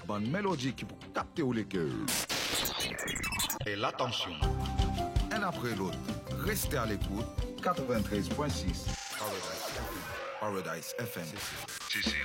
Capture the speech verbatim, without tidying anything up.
bonne mélodie qui pour capter ou les cœurs. Et l'attention. Un après l'autre, restez à l'écoute. quatre-vingt-treize point six Paradise F M. C'est